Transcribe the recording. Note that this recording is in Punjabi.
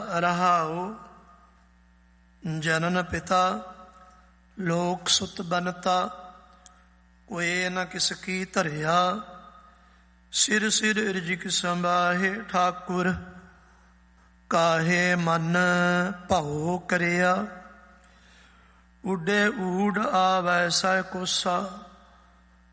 ਰਹਾਉ। ਜਨਨ ਪਿਤਾ ਲੋਕ ਸੁਤ ਬਨਤਾ, ਕੋਏ ਨ ਕਿਸ ਕੀ ਧਰਿਆ। ਸਿਰ ਸਿਰ ਇਰਜਿਕ ਸੰਭਾਹੇ ਠਾਕੁਰ, ਕਾਹੇ ਮਨ ਭਉ ਕਰਿਆ। ਉੱਡੇ ਊਡ ਆਵੈ ਸਹਿ ਕੋਸਾ,